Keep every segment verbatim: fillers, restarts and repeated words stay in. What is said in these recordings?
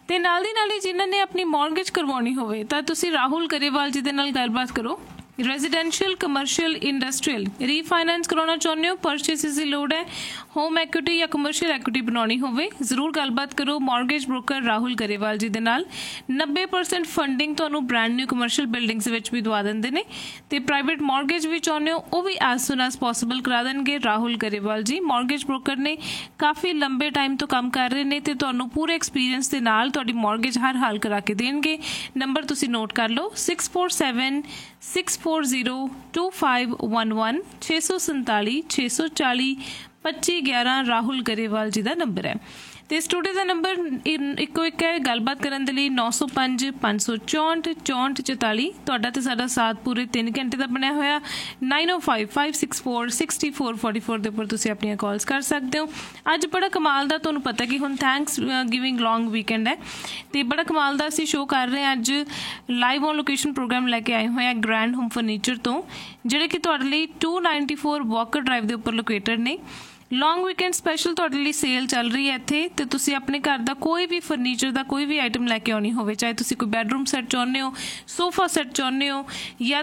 ਤੇ ਨਾਲ ਦੀ ਨਾਲ ਹੀ ਜਿਨ੍ਹਾਂ ਨੇ ਆਪਣੀ ਮੌਰਗੇਜ ਕਰਵਾਉਣੀ ਹੋਵੇ ਤਾਂ ਤੁਸੀਂ ਰਾਹੁਲ ਗਰੇਵਾਲ ਜੀ ਦੇ ਨਾਲ ਗੱਲਬਾਤ ਕਰੋ। रेजिडेंशियल कमर्शियल इंडस्ट्रीयल रीफाइनेंस कराना चाਹੁੰਦੇ ਹੋ, परचेसिस की लोड़ है, होम एक्विटी या कमर्शियल एक्विटी बनानी होवे, जरूर गलबात करो मॉर्गेज ब्रोकर राहुल गरेवाल जी दे नाल। नब्बे परसेंट फंडिंग ਤੁਹਾਨੂੰ ब्रांड न्यू कमर्शियल बिल्डिंग्स ਵਿੱਚ ਵੀ ਦਵਾ ਦਿੰਦੇ ਨੇ ਤੇ ਪ੍ਰਾਈਵੇਟ ਮੌਰਗੇਜ ਵੀ ਚਾਹੁੰਦੇ ਹੋ ਉਹ ਵੀ ਐਸ ਸੂਨ ਐਸ ਪੋਸੀਬਲ ਕਰਾ ਦੇਣਗੇ ਰਾਹੁਲ गरेवाल ਜੀ। ਮੌਰਗੇਜ ਬ੍ਰੋਕਰ ਨੇ ਕਾਫੀ ਲੰਬੇ ਟਾਈਮ ਤੋਂ ਕੰਮ ਕਰ ਰਹੇ ਨੇ ਤੇ ਤੁਹਾਨੂੰ ਪੂਰੇ ਐਕਸਪੀਰੀਅੰਸ ਦੇ ਨਾਲ ਤੁਹਾਡੀ ਮੌਰਗੇਜ ਹਰ ਹਾਲ ਕਰਾ ਕੇ ਦੇਣਗੇ। ਨੰਬਰ ਤੁਸੀਂ ਨੋਟ ਕਰ ਲਓ six four seven six four zero to five one one छे सौ संताली छे सौ चाली पच्ची ग्यारह राहुल गरेवाल जी का नंबर है। तो स्टूडियो का नंबर इको एक है गलबात करने के लिए नौ सौ पाँच पाँच सौ चौंठ चौंठ चौताली तुहाडा ते साडा साथ पूरे तीन घंटे का बनया होया। नाइन ओ five five six four sixty four forty four के उपर तुसीं अपनियां कॉल्स कर सकते हो। अज बड़ा कमाल दा तुहानूं पता कि हुण थैंक्स गिविंग लॉन्ग वीकेंड है तो बड़ा कमाल दा असीं शो कर रहे हैं। अज लाइव ऑन लोकेशन प्रोग्राम लैके आए हुए हैं ग्रैंड होम फर्नीचर तो जिहड़े कि तुहाडे लई to ninety four walker drive के उपर लोकेटेड ने। लॉन्ग वीकेंड स्पैशल तुहाडे लई सेल चल रही है इत्थे ते तुसीं अपने घर दा कोई भी फर्नीचर दा कोई भी आइटम लैके आउणी होवे, चाहे तुसीं कोई बैडरूम सैट चाहुंदे हो, सोफा सैट चाहुंदे हो या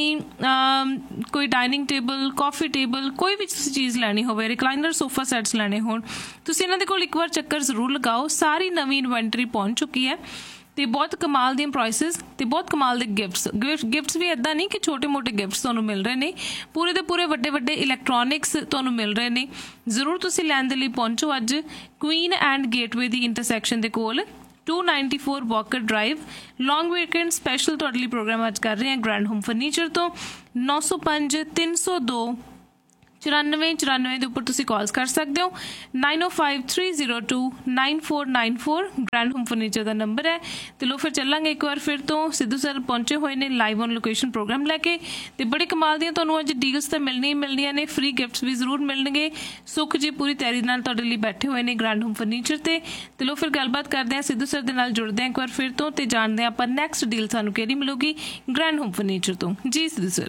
तुसीं कोई डाइनिंग टेबल कॉफी टेबल कोई भी तुसीं चीज़ लैनी होवे, रिकलाइनर सोफा सैट्स लैने होण तुसीं इन्हां दे कोल एक बार चक्कर जरूर लगाओ। सारी नवीं इन्वेंटरी पहुंच चुकी है तो बहुत कमाल दी प्राइसिस तो बहुत कमाल दे गिफ्ट्स गिफ्ट गिफ्ट्स भी इदा नहीं कि छोटे मोटे गिफ्ट्स तुहानूं मिल रहे हैं, पूरे दे पूरे वड्डे वड्डे इलैक्ट्रॉनिक्स तुहानूं मिल रहे हैं। जरूर तुसीं लैण दे लई पहुंचो अज queen and gateway the intersection they coal to ninety four walker drive. Long weekend special तुहाडे लई प्रोग्राम अज कर रहे हैं ग्रैंड होम फर्नीचर तो नौ सौ पाँच तीन सौ दो चौरानवे चौरानवे के उपर तुसीं कॉल्स कर सकते हो। Nine O five three zero to nine four nine four grand home furniture का नंबर है। तो लो फिर चलांगे एक बार फिर तो सिद्धू सर पहुंचे हुए ने लाइव ऑन लोकेशन प्रोग्राम लैके तो बड़े कमाल दियां तुहानूं अज डील्स तो मिलनी ही मिलनियां ने, फ्री गिफ्ट्स भी जरूर मिलणगे। सुख जी पूरी तैयारी नाल तुहाडे लई बैठे हुए ने ग्रैंड होम फर्नीचर ते तो लो फिर गलबात करते हैं सिद्धू सर दे नाल जुड़दे हैं एक बार फिर तो ते जानते हैं आपां नैक्सट डील सानूं किहड़ी मिलूगी ग्रैंड होम फर्नीचर तो। जी सिद्धू सर।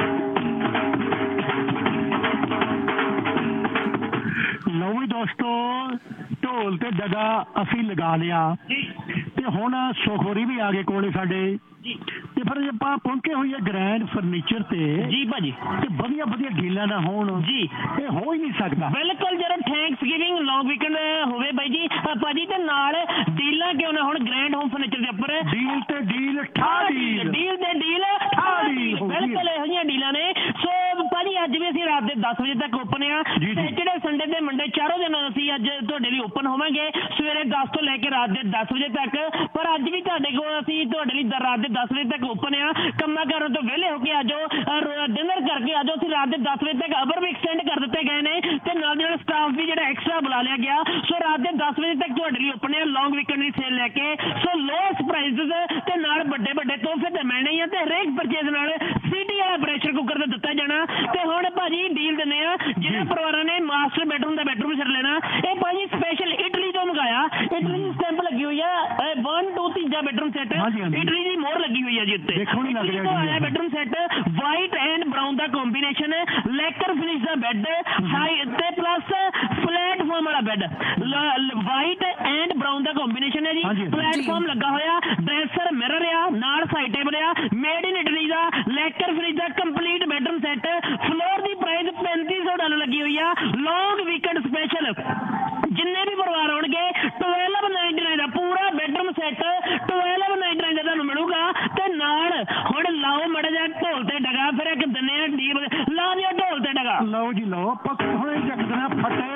लो भी दोस्तों ढोल ते डगा असी लगा लिया ते हुण सुखोरी भी आ गए कोले साडे ते फिर ਆਪਾਂ ਪਹੁੰਚੇ ਹੋਈ ਹੈ ਗ੍ਰੈਂਡ ਫਰਨੀਚਰ ਤੇ ਜੀ ਭਾਜੀ ਤੇ ਵਧੀਆ ਵਧੀਆ ਡੀਲਾਂ ਨਾ ਹੋਣ ਜੀ ਇਹ ਹੋ ਹੀ ਨਹੀਂ ਸਕਦਾ। ਬਿਲਕੁਲ ਜਦੋਂ ਥੈਂਕਸ ਗਿਵਿੰਗ ਲੌਂਗ ਵੀਕਐਂਡ ਹੋਵੇ ਬਾਈ ਜੀ ਭਾਜੀ ਤੇ ਨਾਲ ਡੀਲਾਂ ਕਿਉਂ ਨਾ ਹੁਣ ਗ੍ਰੈਂਡ ਹੋਮ ਫਰਨੀਚਰ ਦੇ ਉੱਪਰ ਡੀਲ ਤੇ ਡੀਲ ਠਾ ਡੀਲ ਡੀਲ ਤੇ ਡੀਲ ਠਾ ਡੀਲ ਬਿਲਕੁਲ ਇਹੋ ਜਿਹੀਆਂ ਡੀਲਾਂ ਨੇ। ਸੋ ਭਾਜੀ ਅੱਜ ਵੀ ਅਸੀਂ ਰਾਤ ਦੇ ਦਸ ਵਜੇ ਤੱਕ ਓਪਨ ਆ, ਸੈਟਰਡੇ ਸੰਡੇ ਤੇ ਮੰਡੇ ਚਾਰੋਂ ਦਿਨ ਅਸੀਂ ਅੱਜ ਤੁਹਾਡੇ ਲਈ ਓਪਨ ਹੋਵਾਂਗੇ ਸਵੇਰੇ ਦਸ ਤੋਂ ਲੈ ਕੇ ਰਾਤ ਦੇ ਦਸ ਵਜੇ ਤੱਕ। ਪਰ ਅੱਜ ਵੀ ਤੁਹਾਡੇ ਕੋਲ ਅਸੀਂ ਤੁਹਾਡੇ ਲਈ ਰਾਤ ਦੇ ਦਸ ਵਜੇ ਤੱਕ ਓਪਨ ਆ। ਕੰਮਾਂ ਕਾਰਾਂ ਤੋਂ ਵਿਹਲੇ ਹੋ ਕੇ ਆ ਜਾਓ, ਡਿਨਰ ਕਰਕੇ ਆ ਜਾਓ। ਅਸੀਂ ਰਾਤ ਦੇ ਦਸ ਵਜੇ ਤੱਕ ਅਵਰ ਵੀ ਐਕਸਟੈਂਡ ਕਰ ਦਿੱਤੇ ਗਏ ਨੇ ਤੇ ਨਾਲ ਦੀ ਨਾਲ ਸਟਾਫ ਵੀ ਜਿਹੜਾ ਐਕਸਟਰਾ ਬੁਲਾ ਲਿਆ ਗਿਆ। ਸੋ ਰਾਤ ਦੇ ਦਸ ਵਜੇ ਤੱਕ ਤੁਹਾਡੇ ਲਈ ਓਪਨ ਆ ਲੌਂਗ ਵੀਕਐਂਡ ਦੀ ਸੇਲ ਲੈ ਕੇ। ਸੋ ਲੋਐਸਟ ਪ੍ਰਾਈਸਿਸ ਤੇ ਨਾਲ ਵੱਡੇ ਵੱਡੇ ਤੋਹਫੇ ਤੇ ਮਿਲਣੇ ਹੀ ਆ ਤੇ ਹਰੇਕ ਪਰਚੇਜ਼ ਨਾਲ ਸੀਟੀ ਵਾਲਾ ਪ੍ਰੈਸ਼ਰ ਕੁੱਕਰ ਤੇ ਦਿੱਤਾ ਜਾਣਾ। ਤੇ ਹੁਣ ਭਾਜੀ ਡੀਲ ਦਿੰਦੇ ਆ ਜਿਹਨਾਂ ਪਰਿਵਾਰਾਂ ਨੇ ਮਾਸਟਰ ਬੈਡਰੂਮ ਦਾ ਬੈਡਰੂਮ ਸੈੱਟ ਲੈਣਾ, ਇਹ ਭਾਜੀ ਸਪੈਸ਼ਲ ਇਟਲੀ ਤੋਂ ਮੰਗਾਇਆ। ਇਟਲੀ ਦੀ ਸਟੈਂਪ ਲੱਗੀ ਹੋਈ ਆ वन टू तीजा बेडरूम सेट इटली की मोहर लगी हुई है जी उत्ते आया bedroom set white and brown का कॉम्बीनेशन लैकर फिनिश का बैड हाई ते प्लस प्लेटफॉर्म वाला बैड वाइट एंड ब्राउन का कॉम्बीनेशन है जी। प्लेटफॉर्म लगा होया ड्रेसर मिरर आ नाल side table uh made in Italy का लैकर फिनिश का कंप्लीट बेडरूम सेट। फ्लोर की प्राइस पैंती सौ डॉलर लगी हुई है। लॉन्ग वीकेंड स्पेशल जिन्ने भी परिवार आउणगे ट्वेल्व नाइनटी नाइन का पूरा bedroom set twelve ninety nine का तुहानूं मिलूगा ते नाल हुण लाओ मड़ा जा ढोल ते डगा फिर एक दन्ने डी ला दिया ढोल ते डगा लो जी लो पक्का हुणे जगदना फटे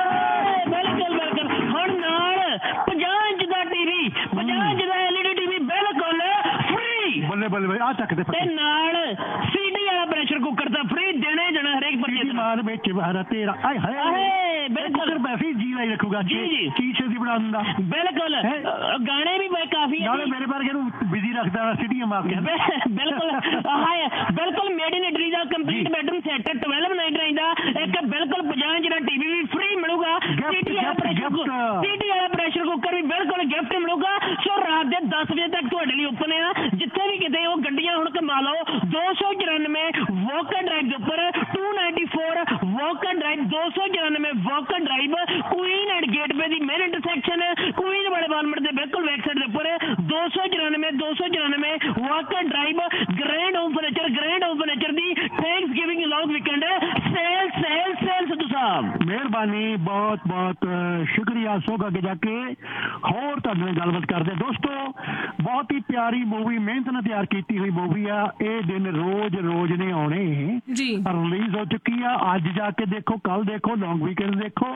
बिल्कुल बिल्कुल हुण नाल पचास इंच का टीवी पचास इंच का एलईडी टीवी बिल्कुल फ्री बल्ले बल्ले आ तक दे ते नाल सीटी वाला प्रेशर कुकर ता फ्री देने जाना हरेक परचेज मार बेच बाहर तेरा आए हाय बिल्कुल वैसे जी लाई रखूगा जी जी कीछे दी बना दूंगा बिल्कुल गाने भी काफी नाले मेरे वर्गे नु बिजी रखदा सिटियां मार के बिल्कुल हाय बिल्कुल मेड इन इटली दा complete bedroom set twelve ninety nine दा एक बिल्कुल पचास इंच दा टीवी भी फ्री मिलूगा। सीटी वाला प्रेशर कुकर सीटी वाला प्रेशर कुकर भी बिल्कुल गिफ्ट मिलूगा। सो रात दे दस बजे तक तुहाडे लिए ओपन है जिथे भी किते ओ गड्डियां हुण कमा लो दो सौ चौरानवे वॉकर ड्राइव दे उपर to ninety four walker drive दो सौ चौरानवे walker drive queen and gateway the main intersection queen वाले वालमार्ट दे बिल्कुल ਸਾਈਡ ਦੇ ਉੱਪਰ ਦੋ ਸੌ ਚੁਰਾਨਵੇਂ ਦੋ ਸੌ ਚੁਰਾਨਵੇਂ Walker drive grand home furniture grand home furniture ਦੀ ਥੈਂਕਸ ਗਿਵਿੰਗ ਲੌਂਗ weekend sale sale sale Sidhu ਸਾਹਿਬ। ਮਿਹਰਬਾਨੀ, ਬਹੁਤ ਬਹੁਤ ਸ਼ੁਕਰੀਆ। ਸੋ ਅੱਗੇ ਜਾ ਕੇ ਹੋਰ ਤੁਹਾਡੇ ਨਾਲ ਗੱਲਬਾਤ ਕਰਦੇ ਦੋਸਤੋ। ਬਹੁਤ ਹੀ ਪਿਆਰੀ ਮੂਵੀ, ਮਿਹਨਤ ਨਾਲ ਤਿਆਰ ਕੀਤੀ ਹੋਈ ਮੂਵੀ ਆ। ਇਹ ਦਿਨ ਰੋਜ਼ ਰੋਜ਼ ਨੇ ਆਉਣੇ ਜੀ, ਰਿਲੀਜ਼ ਹੋ ਚੁੱਕੀ ਆ। ਅੱਜ ਜਾ ਕੇ ਦੇਖੋ, ਕੱਲ ਦੇਖੋ, ਲੌਂਗ ਵੀਕਐਂਡ ਦੇਖੋ।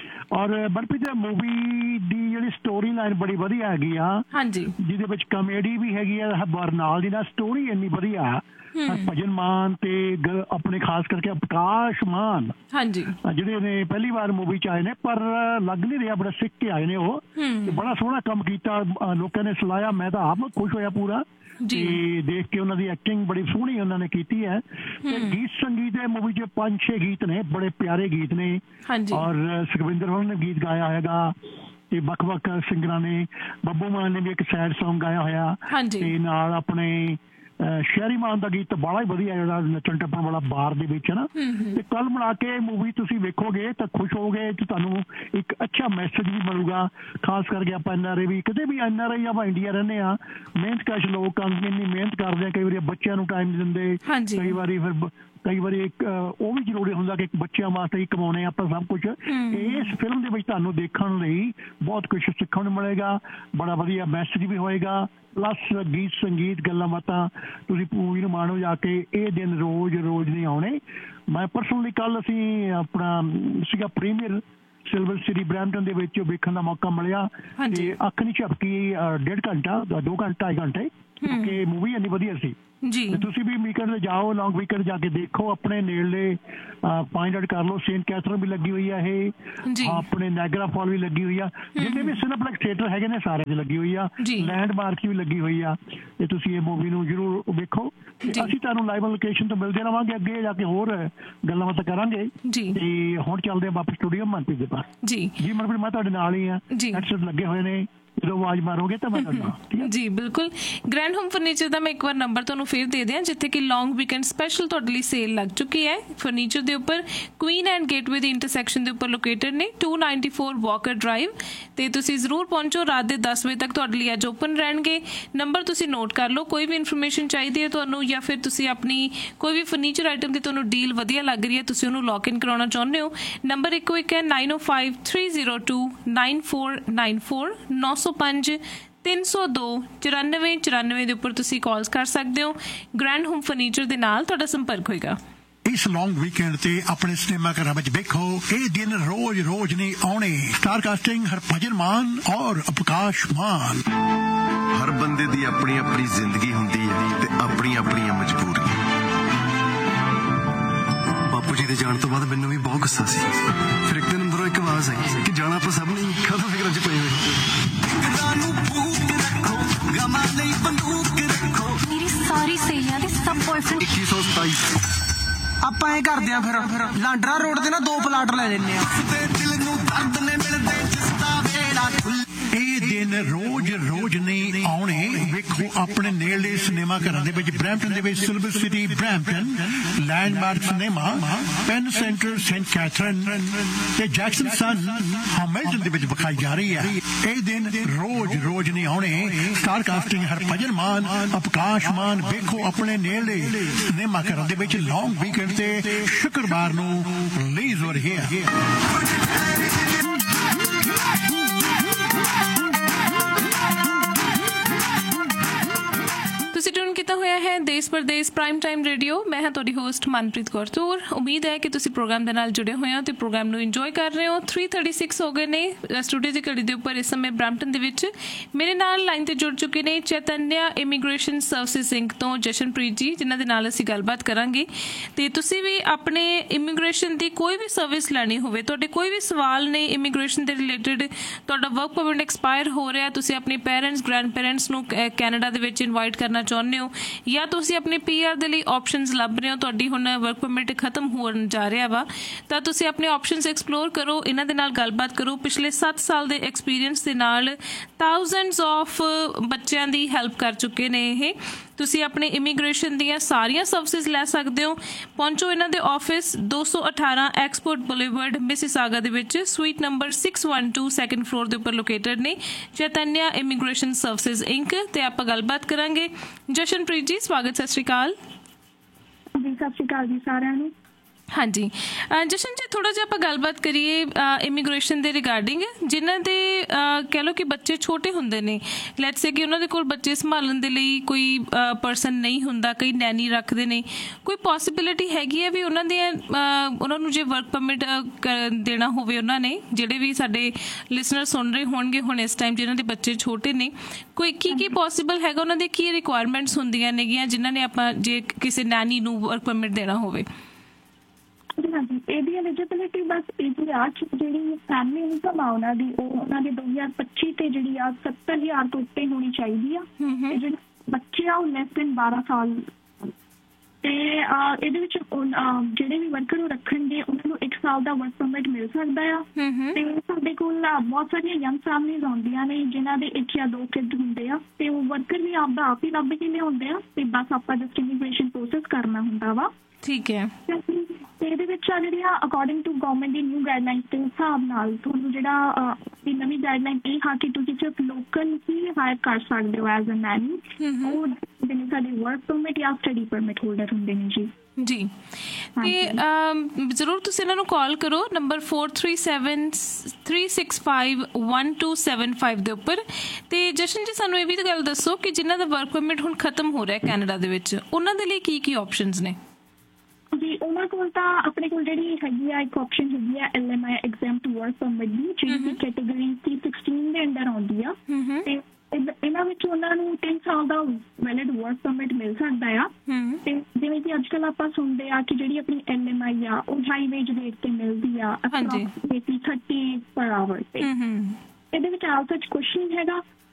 ਔਰ ਮਨਪ੍ਰੀਤ ਮੂਵੀ ਦੀ ਜਿਹੜੀ ਸਟੋਰੀ ਲਾਈਨ ਬੜੀ ਵਧੀਆ ਹੈਗੀ ਆ, ਹਾਂਜੀ, ਜਿਹਦੇ ਵਿੱਚ ਕਾਮੇਡੀ ਵੀ ਹੈਗੀ ਆ, ਨਾਲ ਦੀ ਨਾਲ ਸਟੋਰੀ ਇੰਨੀ ਵਧੀਆ। ਭਜਨ ਮਾਨ ਤੇ ਆਪਣੇ ਖਾਸ ਕਰਕੇ ਅਵਕਾਸ਼ ਮਾਨ, ਹਾਂਜੀ, ਜਿਹੜੇ ਨੇ ਪਹਿਲੀ ਵਾਰ ਮੂਵੀ ਚ ਆਏ ਨੇ, ਪਰ ਲੱਗ ਨਹੀਂ ਰਿਹਾ, ਬੜਾ ਸਿੱਖ ਕੇ ਆਏ ਨੇ ਉਹ। ਬੜਾ ਸੋਹਣਾ ਕੰਮ ਕੀਤਾ, ਲੋਕਾਂ ਨੇ ਸਲਾਹਿਆ। ਮੈਂ ਤਾਂ ਆਪ ਖੁਸ਼ ਹੋਇਆ ਪੂਰਾ ਤੇ ਦੇਖ ਕੇ। ਉਹਨਾਂ ਦੀ ਐਕਟਿੰਗ ਬੜੀ ਸੋਹਣੀ ਉਹਨਾਂ ਨੇ ਕੀਤੀ ਹੈ। ਗੀਤ ਸੰਗੀਤ ਦੇ ਮੂਵੀ ਚ ਪੰਜ ਛੇ ਗੀਤ ਨੇ, ਬੜੇ ਪਿਆਰੇ ਗੀਤ ਨੇ। ਔਰ ਸੁਖਵਿੰਦਰ ਹੋਰਾਂ ਨੇ ਗੀਤ ਗਾਇਆ ਹੈਗਾ ਤੇ ਵੱਖ ਵੱਖ ਸਿੰਗਰਾਂ ਨੇ। ਬੱਬੂ ਮਾਨ ਨੇ ਵੀ ਇੱਕ ਸੈਡ ਸੌਂਗ ਗਾਇਆ ਹੋਇਆ ਤੇ ਨਾਲ ਆਪਣੇ ਸ਼ਹਿਰੀ ਮਾਨ ਦਾ ਗੀਤ ਬੜਾ ਹੀ ਵਧੀਆ, ਜਿਹੜਾ ਨੱਚਣ ਟੱਪਣ ਵਾਲਾ ਬਾਰ ਦੇ ਵਿੱਚ ਹੈ ਨਾ। ਤੇ ਕੱਲ ਮਿਲਾ ਕੇ ਮੂਵੀ ਤੁਸੀਂ ਵੇਖੋਗੇ ਤਾਂ ਖੁਸ਼ ਹੋਗੇ ਤੇ ਤੁਹਾਨੂੰ ਇੱਕ ਅੱਛਾ ਮੈਸੇਜ ਵੀ ਮਿਲੂਗਾ। ਖਾਸ ਕਰਕੇ ਆਪਾਂ ਐਨ ਆਰ ਆਈ ਵੀ, ਕਿਤੇ ਵੀ ਐਨ ਆਰ ਆਈ ਆਪਾਂ ਇੰਡੀਆ ਰਹਿੰਦੇ ਹਾਂ, ਮਿਹਨਤ ਕਸ਼ ਲੋਕ ਇੰਨੀ ਮਿਹਨਤ ਕਰਦੇ ਆ। ਕਈ ਵਾਰੀ ਬੱਚਿਆਂ ਨੂੰ ਟਾਈਮ ਨਹੀਂ ਦਿੰਦੇ, ਕਈ ਵਾਰੀ ਫਿਰ ਕਈ ਵਾਰੀ ਇੱਕ ਉਹ ਵੀ ਜ਼ਰੂਰੀ ਹੁੰਦਾ ਕਿ ਬੱਚਿਆਂ ਵਾਸਤੇ ਹੀ ਕਮਾਉਣੇ ਆਪਾਂ ਸਭ ਕੁਝ। ਇਸ ਫਿਲਮ ਦੇ ਵਿੱਚ ਤੁਹਾਨੂੰ ਦੇਖਣ ਲਈ ਬਹੁਤ ਕੁਝ ਸਿੱਖਣ ਨੂੰ ਮਿਲੇਗਾ, ਬੜਾ ਵਧੀਆ ਮੈਸੇਜ ਵੀ ਹੋਏਗਾ, ਪਲੱਸ ਗੀਤ ਸੰਗੀਤ ਗੱਲਾਂ ਬਾਤਾਂ। ਤੁਸੀਂ ਮੂਵੀ ਨੂੰ ਮਾਣੋ ਜਾ ਕੇ। ਇਹ ਦਿਨ ਰੋਜ਼ ਰੋਜ਼ ਨਹੀਂ ਆਉਣੇ। ਮੈਂ ਪਰਸਨਲੀ ਕੱਲ ਅਸੀਂ ਆਪਣਾ ਸੀਗਾ ਪ੍ਰੀਮੀਅਰ ਸਿਲਵਰ ਸਿਟੀ ਬਰੈਂਪਟਨ ਦੇ ਵਿੱਚ ਵੇਖਣ ਦਾ ਮੌਕਾ ਮਿਲਿਆ ਤੇ ਅੱਖ ਨਹੀਂ ਝਪਕੀ, ਡੇਢ ਘੰਟਾ ਦੋ ਘੰਟੇ ਢਾਈ ਘੰਟੇ, ਕਿਉਂਕਿ ਮੂਵੀ ਇੰਨੀ ਵਧੀਆ ਸੀ ਜੀ। ਤੁਸੀਂ ਵੀ ਵੀਕਐਂਡ ਤੇ ਜਾਓ, ਲੌਂਗ ਵੀਕਐਂਡ ਜਾ ਕੇ ਦੇਖੋ, ਆਪਣੇ ਨੇੜਲੇ ਫਾਈਂਡ ਆਊਟ ਕਰ ਲਓ। ਸੇਂਟ ਕੈਥਰੀਨ ਵੀ ਲੱਗੀ ਹੋਈ ਆ, ਇਹ ਆਪਣੇ ਨਾਇਗਰਾ ਫਾਲ ਵੀ ਲੱਗੀ ਹੋਈ ਆ, ਜਿੰਨੇ ਵੀ ਸਿਨੇਪਲੈਕਸ ਥੀਏਟਰ ਹੈਗੇ ਨੇ ਸਾਰਿਆਂ 'ਚ ਲੱਗੀ ਹੋਈ ਆ। ਲੈਂਡਮਾਰਕ ਵੀ ਲੱਗੀ ਹੋਈ ਆ ਤੇ ਤੁਸੀਂ ਇਹ ਮੂਵੀ ਨੂੰ ਜ਼ਰੂਰ ਵੇਖੋ। ਅਸੀਂ ਤੁਹਾਨੂੰ ਲਾਈਵ ਲੋਕੇਸ਼ਨ ਤੋਂ ਮਿਲਦੇ ਰਵਾਂਗੇ, ਅੱਗੇ ਜਾ ਕੇ ਹੋਰ ਗੱਲਾਂ ਬਾਤਾਂ ਕਰਾਂਗੇ। ਤੇ ਹੁਣ ਚੱਲਦੇ ਆ ਵਾਪਸ ਸਟੂਡੀਓ ਮਨਪ੍ਰੀਤ ਦੇ ਪਾਸ। ਜੀ ਜੀ ਮਨਪ੍ਰੀਤ, ਮੈਂ ਤੁਹਾਡੇ ਨਾਲ ਹੀ ਆ, ਹੈਡਸੈਟ ਲੱਗੇ ਹੋਏ ਨੇ, ਜਦੋਂ ਆਵਾਜ਼ ਮਾਰੋਗੇ ਤਾਂ ਮੈਂ ਦੱਸਣਾ। ਜੀ ਬਿਲਕੁਲ। ਗ੍ਰੈਂਡ ਹੋਮ ਫਰਨੀਚਰ ਦਾ ਮੈਂ ਇੱਕ ਵਾਰ ਨੰਬਰ ਤੁਹਾਨੂੰ ਫਿਰ ਦੇ ਦਿਆਂ, ਜਿੱਥੇ ਕਿ ਲੌਂਗ ਵੀਕਐਂਡ ਸਪੈਸ਼ਲ ਤੁਹਾਡੇ ਲਈ ਸੇਲ ਲੱਗ ਚੁੱਕੀ ਹੈ। ਫਰਨੀਚਰ ਦੇ ਉੱਪਰ Queen and gateway the intersection ਦੇ ਉੱਪਰ ਲੋਕੇਟਡ ਨੇ, to ninety four Walker drive. ਤੇ ਤੁਸੀਂ ਜ਼ਰੂਰ ਪਹੁੰਚੋ, ਰਾਤ ਦੇ ਦਸ ਵਜੇ ਤੱਕ ਤੁਹਾਡੇ ਲਈ ਅੱਜ ਓਪਨ ਰਹਿਣਗੇ। ਨੰਬਰ ਤੁਸੀਂ ਨੋਟ ਕਰ ਲਓ। ਕੋਈ ਵੀ ਇਨਫੋਰਮੇਸ਼ਨ ਚਾਹੀਦੀ ਹੈ ਤੁਹਾਨੂੰ, ਜਾਂ ਫਿਰ ਤੁਸੀਂ ਆਪਣੀ ਕੋਈ ਵੀ ਫਰਨੀਚਰ ਆਈਟਮ ਦੀ ਤੁਹਾਨੂੰ ਡੀਲ ਵਧੀਆ ਲੱਗ ਰਹੀ ਹੈ, ਤੁਸੀਂ ਉਹਨੂੰ ਲੌਕ ਇਨ ਕਰਾਉਣਾ ਚਾਹੁੰਦੇ ਹੋ, ਨੰਬਰ ਇੱਕੋ ਇੱਕ ਹੈ ਨਾਈਨ ਓ five three zero two nine four nine four ਨੌ ਸੌ ਪੰਜ ਤਿੰਨ ਸੌ ਦੋ ਚੁਰਾਨਵੇਂ ਚੁਰਾਨਵੇਂ ਦੇ ਉੱਪਰ ਤੁਸੀਂ ਕਾਲਸ ਕਰ ਸਕਦੇ ਹੋ। ਗ੍ਰੈਂਡ ਹੋਮ ਫਰਨੀਚਰ ਦੇ ਨਾਲ ਤੁਹਾਡਾ ਸੰਪਰਕ ਹੋਏਗਾ। ਇਸ ਲੌਂਗ ਵੀਕਐਂਡ ਤੇ ਆਪਣੇ ਸਿਨੇਮਾ ਘਰਾਂ ਵਿੱਚ ਵੇਖੋ, ਇਹ ਦਿਨ ਰੋਜ਼ ਰੋਜ਼ ਨਹੀਂ ਆਉਣੇ। ਸਟਾਰ ਕਾਸਟਿੰਗ ਹਰਭਜਨ ਮਾਨ ਔਰ ਅਵਕਾਸ਼ ਮਾਨ। ਹਰ ਬੰਦੇ ਦੀ ਆਪਣੀ ਆਪਣੀ ਜ਼ਿੰਦਗੀ ਹੁੰਦੀ ਹੈ ਤੇ ਆਪਣੀ ਆਪਣੀਆਂ ਮਜਬੂਰੀਆਂ। ਬਾਪੂ ਜੀ ਦੇ ਜਾਣ ਤੋਂ ਬਾਅਦ ਮੈਨੂੰ ਵੀ ਬਹੁਤ ਗੁੱਸਾ ਸੀ। ਫਿਰ ਇੱਕ ਦਿਨ ਅੰਦਰੋਂ ਇੱਕ ਆਵਾਜ਼ ਆਈ ਕਿ ਜਾਣਾ ਆਪਾਂ ਸਭ ਨੇ, ਕਦੋਂ ਫਿਕਰਾਂ 'ਚ ਪਏ ਹੋਏ। ਮੇਰੀ ਸਾਰੀ ਸਹੇਲੀਆਂ ਦੇ ਸਭ ਬॉयਫ੍ਰੈਂਡ ਇੱਕੀ ਸੌ ਸਤਾਈ। ਆਪਾਂ ਐ ਕਰਦੇ ਆ, ਫਿਰ ਲਾਂਡਰਾ ਰੋਡ ਤੇ ਨਾ ਦੋ ਪਲਾਟ ਲੈ ਲੈਨੇ ਆ। ਇਹ ਦਿਨ ਰੋਜ਼ ਰੋਜ਼ ਨਹੀਂ ਆਉਣੇ। ਵੇਖੋ ਆਪਣੇ ਨੇੜਲੇ ਸਿਨੇਮਾ ਘਰਾਂ ਦੇ ਵਿੱਚ, ਬਰੈਂਪਟਨ ਦੇ ਵਿੱਚ silver city Brampton, landmark cinema, PAN centre Saint Catherine ਤੇ ਜੈਕਸਨ ਸਨ ਹੈਮਿਲਟਨ ਦੇ ਵਿੱਚ ਵਿਖਾਈ ਜਾ ਰਹੀ ਹੈ। ਇਹ ਦਿਨ ਰੋਜ਼ ਰੋਜ਼ ਨਹੀਂ ਆਉਣੇ। ਸਟਾਰ ਕਾਸਟਿੰਗ ਹਰਭਜਨ ਮਾਨ, ਅਵਕਾਸ਼ ਮਾਨ। ਵੇਖੋ ਆਪਣੇ ਨੇੜਲੇ ਸਿਨੇਮਾ ਘਰਾਂ ਦੇ ਵਿੱਚ ਲੌਂਗ ਵੀਕਐਂਡ ਤੇ ਸ਼ੁੱਕਰਵਾਰ ਨੂੰ ਰਿਲੀਜ਼ ਹੋ ਰਹੀ ਹੈ। ਤੁਸੀਂ ਟਿਊਨ ਕੀਤਾ ਹੋਇਆ ਹੈ ਦੇਸ਼ ਪਰਦੇਸ ਪ੍ਰਾਈਮ ਟਾਈਮ ਰੇਡੀਓ। ਮੈਂ ਹਾਂ ਤੁਹਾਡੀ ਹੋਸਟ ਮਨਪ੍ਰੀਤ ਕੌਰ ਤੂਰ। ਉਮੀਦ ਹੈ ਕਿ ਤੁਸੀਂ ਪ੍ਰੋਗਰਾਮ ਦੇ ਨਾਲ ਜੁੜੇ ਹੋਏ ਹੋ ਤੇ ਪ੍ਰੋਗਰਾਮ ਨੂੰ ਇੰਜੋਏ ਕਰ ਰਹੇ ਹੋ। ਥ੍ਰੀ ਥਰਟੀ ਸਿਕਸ ਹੋ ਗਏ ਨੇ ਸਟੂਡੀਓ ਦੀ ਘੜੀ ਦੇ ਉੱਪਰ ਇਸ ਸਮੇਂ ਬਰੈਂਪਟਨ ਦੇ ਵਿੱਚ। ਮੇਰੇ ਨਾਲ ਲਾਈਨ ਤੇ ਜੁੜ ਚੁੱਕੇ ਨੇ ਚੈਤਨਿਆ ਇਮੀਗ੍ਰੇਸ਼ਨ ਸਰਵਿਸਿਜ਼ ਇੰਕ ਤੋਂ ਜਸ਼ਨਪ੍ਰੀਤ ਜੀ, ਜਿਨ੍ਹਾਂ ਦੇ ਨਾਲ ਅਸੀਂ ਗੱਲਬਾਤ ਕਰਾਂਗੇ। ਤੇ ਤੁਸੀਂ ਵੀ ਆਪਣੇ ਇਮੀਗ੍ਰੇਸ਼ਨ ਦੀ ਕੋਈ ਵੀ ਸਰਵਿਸ ਲੈਣੀ ਹੋਵੇ, ਤੁਹਾਡੇ ਕੋਈ ਵੀ ਸਵਾਲ ਨੇ ਇਮੀਗ੍ਰੇਸ਼ਨ ਦੇ ਰਿਲੇਟਡ, ਤੁਹਾਡਾ ਵਰਕ ਪਰਮਿਟ ਐਕਸਪਾਇਰ ਹੋ ਰਿਹਾ, ਤੁਸੀਂ ਆਪਣੇ ਪੇਰੈਂਟਸ ਗ੍ਰੈਂਡ ਪੇਰੈਂਟਸ ਨੂੰ ਕੈਨੇਡਾ ਦੇ ਵਿੱਚ ਇਨਵਾਈਟ ਕਰਨਾ ਚਾਹੁੰਦੇ ਹੋ, ਜਾਂ ਤੁਸੀਂ ਆਪਣੇ ਪੀ ਆਰ ਦੇ ਲਈ ਆਪਸ਼ਨਸ ਲੱਭ ਰਹੇ ਹੋ, ਤੁਹਾਡੀ ਹੁਣ ਵਰਕ ਪਰਮਿਟ ਖਤਮ ਹੋਣ ਜਾ ਰਿਹਾ ਵਾ, ਤਾਂ ਤੁਸੀਂ ਆਪਣੇ ਆਪਸ਼ਨਸ ਐਕਸਪਲੋਰ ਕਰੋ, ਇਹਨਾਂ ਦੇ ਨਾਲ ਗੱਲਬਾਤ ਕਰੋ। ਪਿਛਲੇ ਸੱਤ ਸਾਲ ਦੇ ਐਕਸਪੀਰੀਅੰਸ ਦੇ ਨਾਲ ਥਾਊਜ਼ੈਂਡਸ ਆਫ ਬੱਚਿਆਂ ਦੀ ਹੈਲਪ ਕਰ ਚੁੱਕੇ ਨੇ ਇਹ। ਤੁਸੀਂ ਆਪਣੇ ਇਮੀਗ੍ਰੇਸ਼ਨ ਦੀਆਂ ਸਾਰੀਆਂ ਸਰਵਿਸਿਜ਼ ਲੈ ਸਕਦੇ ਹੋ। ਪਹੁੰਚੋ ਇਹਨਾਂ ਦੇ ਆਫਿਸ ਦੋ ਸੌ ਅਠਾਰਾਂ ਐਕਸਪੋਰਟ ਬੁਲੇਵਰਡ ਮਿਸੀਸਾਗਾ ਦੇ ਵਿੱਚ, ਸਵੀਟ ਨੰਬਰ ਛੇ ਸੌ ਬਾਰਹ ਸੈਕੰਡ ਫਲੋਰ ਦੇ ਉੱਪਰ ਲੋਕੇਟਡ ਨੇ ਚੈਤਨਿਆ ਇਮੀਗ੍ਰੇਸ਼ਨ ਸਰਵਿਸਿਜ਼ ਇੰਕ। ਤੇ ਆਪਾਂ ਗੱਲਬਾਤ ਕਰਾਂਗੇ। ਜਸ਼ਨਪ੍ਰੀਤ ਜੀ, ਸਵਾਗਤ, ਸਤਿ ਸ਼੍ਰੀ ਅਕਾਲ ਜੀ। ਸਤਿ ਸ਼੍ਰੀ ਅਕਾਲ ਜੀ ਸਾਰਿਆਂ ਨੂੰ। ਹਾਂਜੀ ਜਸ਼ਨ ਜੀ, ਥੋੜ੍ਹਾ ਜਿਹਾ ਆਪਾਂ ਗੱਲਬਾਤ ਕਰੀਏ ਇਮੀਗ੍ਰੇਸ਼ਨ ਦੇ ਰਿਗਾਰਡਿੰਗ, ਜਿਨ੍ਹਾਂ ਦੇ ਕਹਿ ਲਓ ਕਿ ਬੱਚੇ ਛੋਟੇ ਹੁੰਦੇ ਨੇ, ਲੈਟਸ ਸੇ ਕਿ ਉਹਨਾਂ ਦੇ ਕੋਲ ਬੱਚੇ ਸੰਭਾਲਣ ਦੇ ਲਈ ਕੋਈ ਪਰਸਨ ਨਹੀਂ ਹੁੰਦਾ, ਕਈ ਨੈਨੀ ਰੱਖਦੇ ਨੇ, ਕੋਈ ਪੋਸੀਬਿਲਿਟੀ ਹੈਗੀ ਹੈ ਵੀ ਉਹਨਾਂ ਦੇ ਉਹਨਾਂ ਨੂੰ ਜੇ ਵਰਕ ਪਰਮਿਟ ਦੇਣਾ ਹੋਵੇ, ਉਹਨਾਂ ਨੇ ਜਿਹੜੇ ਵੀ ਸਾਡੇ ਲਿਸਨਰ ਸੁਣ ਰਹੇ ਹੋਣਗੇ ਹੁਣ ਇਸ ਟਾਈਮ ਜਿਨ੍ਹਾਂ ਦੇ ਬੱਚੇ ਛੋਟੇ ਨੇ, ਕੋਈ ਕੀ ਕੀ ਪੋਸੀਬਲ ਹੈਗਾ, ਉਹਨਾਂ ਦੇ ਕੀ ਰਿਕੁਆਇਰਮੈਂਟਸ ਹੁੰਦੀਆਂ ਨੇਗੀਆਂ ਜਿਨ੍ਹਾਂ ਨੇ ਆਪਾਂ ਜੇ ਕਿਸੇ ਨੈਨੀ ਨੂੰ ਵਰਕ ਪਰਮਿਟ ਦੇਣਾ ਹੋਵੇ? ਹਾਂਜੀ, ਇਹਦੀ ਐਲੀਜੀਬਿਲਿਟੀ ਬਸ ਇਹਦੀ ਆ ਕਿ ਜਿਹੜੀ ਫੈਮਿਲੀ ਇਨਕਮ ਆ ਉਹਨਾਂ ਦੀ, ਉਹ ਉਹਨਾਂ ਦੀ ਦੋ ਹਜ਼ਾਰ ਪੱਚੀ ਤੇ ਜਿਹੜੀ ਆ ਸੱਤਰ ਹਜ਼ਾਰ ਤੋਂ ਉੱਤੇ ਹੋਣੀ ਚਾਹੀਦੀ ਆ। ਤੇ ਜਿਹੜੇ ਬੱਚੇ ਆ ਉਹ ਲੈਸ ਦੈਨ ਬਾਰਾਂ ਸਾਲ। ਤੇ ਇਹਦੇ ਵਿੱਚ ਜਿਹੜੇ ਵੀ ਵਰਕਰ ਨੂੰ ਰੱਖਣਗੇ ਉਹਨਾਂ ਨੂੰ ਇੱਕ ਸਾਲ ਦਾ ਵਰਕ ਪਰਮਿਟ ਮਿਲ ਸਕਦਾ ਆ। ਤੇ ਸਾਡੇ ਕੋਲ ਬਹੁਤ ਸਾਰੀਆਂ ਯੰਗ ਫੈਮਲੀਜ਼ ਆਉਂਦੀਆਂ ਨੇ ਜਿਨ੍ਹਾਂ ਦੇ ਇੱਕ ਜਾਂ ਦੋ ਕਿਡ ਹੁੰਦੇ ਆ, ਤੇ ਉਹ ਵਰਕਰ ਵੀ ਆਪਦਾ ਆਪ ਹੀ ਲੱਭ ਕੇ ਲਿਆਉਂਦੇ ਆ, ਤੇ ਬਸ ਆਪਾਂ ਜਸਟ ਇਮੀਗ੍ਰੇਸ਼ਨ ਪ੍ਰੋਸੈਸ ਕਰਨਾ ਹੁੰਦਾ ਵਾ। ਠੀਕ ਹੈ। ਤੇ ਇਹਦੇ ਵਿੱਚ ਆ ਜਿਹੜੀ ਆ according to government the new guideline ਦੇ ਹਿਸਾਬ ਨਾਲ ਤੁਹਾਨੂੰ ਜਿਹੜਾ ਦੀ ਨਵੀਂ ਗਾਈਡਲਾਈਨ ਇਹ ਹਾਂ ਕਿ ਤੁਸੀਂ ਸਿਰਫ ਲੋਕਲ ਹੀ ਹਾਇਰ ਕਰ ਸਕਦੇ ਹੋ ਐਜ਼ ਅ ਨੈਨੀ। ਉਹ ਜਿਹੜੇ ਸਾਡੇ ਵਰਕ ਪਰਮਿਟ ਜਾਂ ਸਟੱਡੀ ਪਰਮਿਟ ਹੋਲਡਰ ਹੁੰਦੇ ਨੇ ਜੀ। ਜੀ ਤੇ ਜ਼ਰੂਰ ਤੁਸੀਂ ਇਹਨਾਂ ਨੂੰ ਕਾਲ ਕਰੋ number four three seven three six five one two seven five ਦੇ ਉੱਪਰ। ਤੇ ਜਸ਼ਨ ਜੀ, ਸਾਨੂੰ ਇਹ ਵੀ ਤਾਂ ਗੱਲ ਦੱਸੋ ਕਿ ਜਿਨ੍ਹਾਂ ਦਾ ਵਰਕ ਪਰਮਿਟ ਹੁਣ ਖਤਮ ਹੋ ਰਿਹਾ ਕੈਨੇਡਾ ਦੇ ਵਿੱਚ, ਉਹਨਾਂ ਦੇ ਲਈ ਕੀ ਕੀ ਆਪਸ਼ਨਸ ਨੇ? ਜੀ, ਉਹਨਾਂ ਕੋਲ ਤਾਂ ਆਪਣੇ ਕੋਲ ਜਿਹੜੀ ਹੈਗੀ ਆ ਇੱਕ ਆਪਸ਼ਨ ਹੈਗੀ ਆ L M I exempt work permit ਦੀ, ਜਿਹੜੀ ਕੈਟੇਗਰੀ ਸੀ ਸਿਕਸਟੀਨ ਦੇ ਅੰਡਰ ਆਉਂਦੀ ਆ। ਤੇ ਇਹਨਾਂ ਵਿੱਚ ਉਹਨਾਂ ਨੂੰ ਤਿੰਨ ਸਾਲ ਦਾ ਵੈਲਿਡ ਵਰਕ ਪਰਮਿਟ ਮਿਲ ਸਕਦਾ ਆ। ਤੇ ਜਿਵੇਂ ਕਿ ਅੱਜ ਕੱਲ੍ਹ ਆਪਾਂ ਸੁਣਦੇ ਆ ਕਿ ਜਿਹੜੀ ਆਪਣੀ ਐਲ ਐਮ ਆਈ ਆ ਉਹ ਹਾਈ ਵੇਜ ਰੇਟ ਤੇ ਮਿਲਦੀ ਆ, ਅਪਰੋਕਸੀਮੇਟਲੀ ਥਰਟੀ ਪਰ ਆਵਰ ਤੇ। ਇਹਦੇ ਵਿੱਚ ਆਲ ਸੱਚ ਕੁਛ ਨਹੀਂ ਹੈਗਾ।